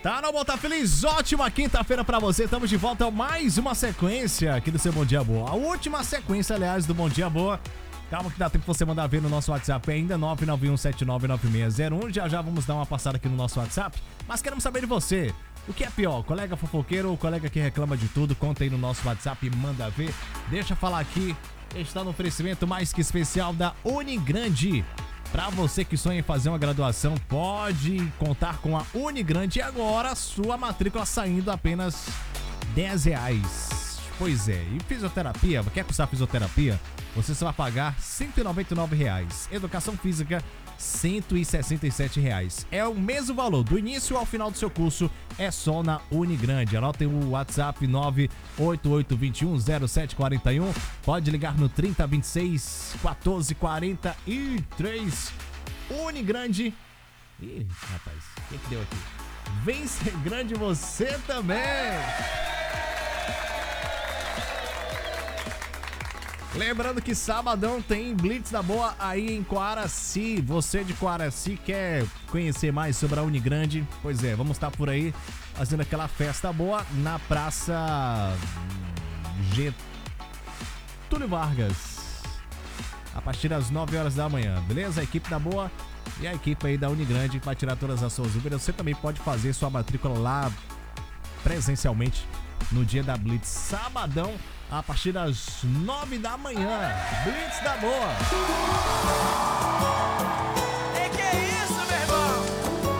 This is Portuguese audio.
Tá, não, tá feliz? Ótima quinta-feira pra você. Estamos de volta a mais uma sequência aqui do seu Bom Dia Boa. A última sequência, aliás, do Bom Dia Boa. Calma que dá tempo pra você mandar ver no nosso WhatsApp ainda, 991799601. Já vamos dar uma passada aqui no nosso WhatsApp. Mas queremos saber de você. O que é pior, colega fofoqueiro ou colega que reclama de tudo? Conta aí no nosso WhatsApp e manda ver. Deixa eu falar aqui. Está no oferecimento mais que especial da Unigrande. Para você que sonha em fazer uma graduação, pode contar com a Unigrande e agora sua matrícula saindo apenas R$10. Pois é, e fisioterapia, quer cursar fisioterapia? Você só vai pagar R$199. Educação física, R$167. É o mesmo valor, do início ao final do seu curso, é só na Unigrande. Anotem o WhatsApp 988210741. Pode ligar no 3026-1443. Unigrande. Ih, rapaz, o que deu aqui? Vem ser grande você também! Lembrando que sabadão tem Blitz da Boa aí em Coaraci. Você de Coaraci quer conhecer mais sobre a Unigrande? Pois é, vamos estar por aí fazendo aquela festa boa na Praça Getúlio Vargas. A partir das 9 horas da manhã, beleza? A equipe da Boa e a equipe aí da Unigrande vai tirar todas as suas dúvidas. Você também pode fazer sua matrícula lá presencialmente no dia da Blitz, sabadão, a partir das 9 da manhã. Blitz da Boa.